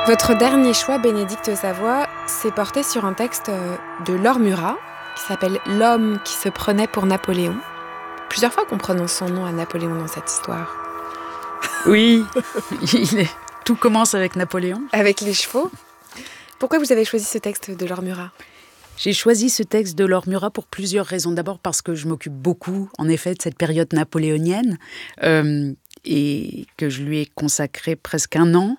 Votre dernier choix, Bénédicte Savoie, s'est porté sur un texte de Laure Murat qui s'appelle « L'homme qui se prenait pour Napoléon ». Plusieurs fois qu'on prononce son nom à Napoléon dans cette histoire. Oui, tout commence avec Napoléon. Avec les chevaux. Pourquoi vous avez choisi ce texte de Laure Murat ? J'ai choisi ce texte de Laure Murat pour plusieurs raisons. D'abord parce que je m'occupe beaucoup, en effet, de cette période napoléonienne et que je lui ai consacré presque un an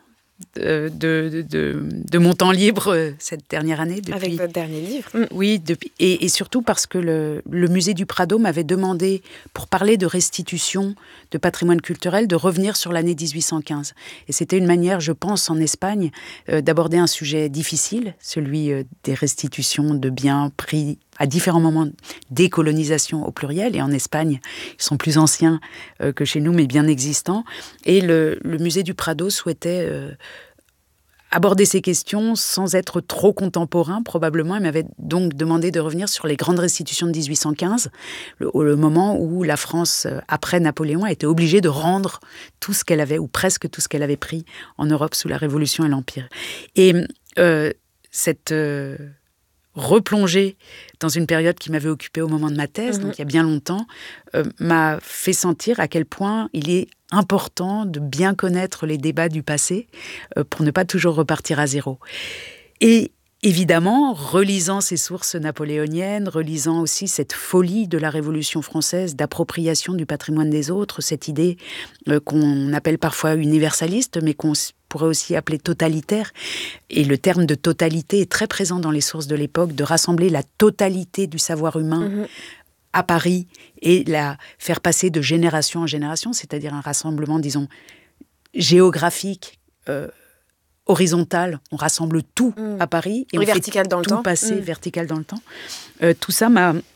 de mon temps libre cette dernière année. Avec votre dernier livre. Oui, et surtout parce que le musée du Prado m'avait demandé, pour parler de restitution de patrimoine culturel, de revenir sur l'année 1815. Et c'était une manière, je pense, en Espagne, d'aborder un sujet difficile, celui des restitutions de biens pris à différents moments des colonisations au pluriel. Et en Espagne, ils sont plus anciens que chez nous, mais bien existants. Et le musée du Prado souhaitait aborder ces questions sans être trop contemporain, probablement. Il m'avait donc demandé de revenir sur les grandes restitutions de 1815, le moment où la France, après Napoléon, a été obligée de rendre tout ce qu'elle avait, ou presque tout ce qu'elle avait pris en Europe sous la Révolution et l'Empire. Et cette replongée dans une période qui m'avait occupée au moment de ma thèse, donc il y a bien longtemps, m'a fait sentir à quel point il est important de bien connaître les débats du passé pour ne pas toujours repartir à zéro. Et évidemment, relisant ces sources napoléoniennes, relisant aussi cette folie de la Révolution française d'appropriation du patrimoine des autres, cette idée qu'on appelle parfois universaliste, mais qu'on pourrait aussi appeler totalitaire. Et le terme de totalité est très présent dans les sources de l'époque, de rassembler la totalité du savoir humain à Paris et la faire passer de génération en génération, c'est-à-dire un rassemblement, disons, géographique, horizontal. On rassemble tout à Paris et on vertical fait dans le tout temps. passer vertical dans le temps. Tout ça m'a